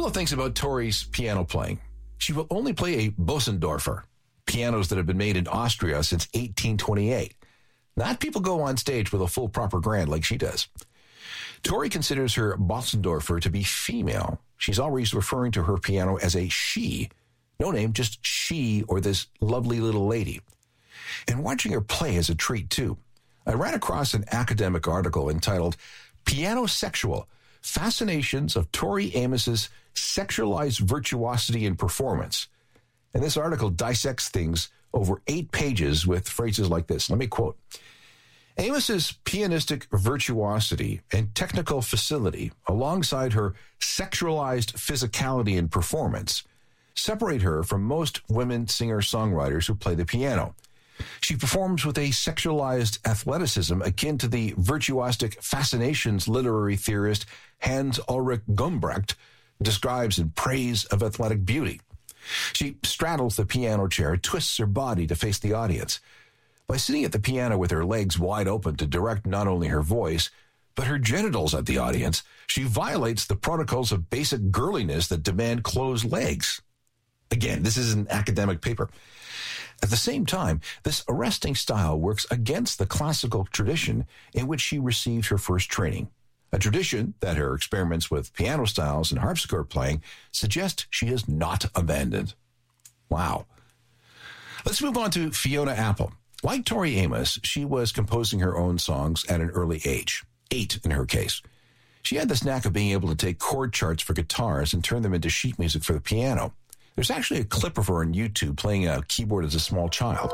couple of things about Tori's piano playing. She will only play a Bösendorfer, pianos that have been made in Austria since 1828. Not people go on stage with a full proper grand like she does. Tori considers her Bösendorfer to be female. She's always referring to her piano as a she. No name, just she or this lovely little lady. And watching her play is a treat, too. I ran across an academic article entitled Pianosexual: Fascinations of Tori Amos's Sexualized Virtuosity in Performance. And this article dissects things over 8 pages with phrases like this. Let me quote. Amos's pianistic virtuosity and technical facility, alongside her sexualized physicality in performance, separate her from most women singer-songwriters who play the piano. She performs with a sexualized athleticism akin to the virtuosic fascinations literary theorist Hans Ulrich Gumbrecht describes in Praise of Athletic Beauty. She straddles the piano chair, twists her body to face the audience. By sitting at the piano with her legs wide open to direct not only her voice, but her genitals at the audience, she violates the protocols of basic girliness that demand closed legs. Again, this is an academic paper. At the same time, this arresting style works against the classical tradition in which she received her first training, a tradition that her experiments with piano styles and harpsichord playing suggest she has not abandoned. Wow. Let's move on to Fiona Apple. Like Tori Amos, she was composing her own songs at an early age, 8 in her case. She had this knack of being able to take chord charts for guitars and turn them into sheet music for the piano. There's actually a clip of her on YouTube playing a keyboard as a small child.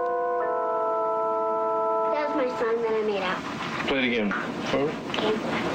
That was my song that I made up. Play it again. Forward. Okay.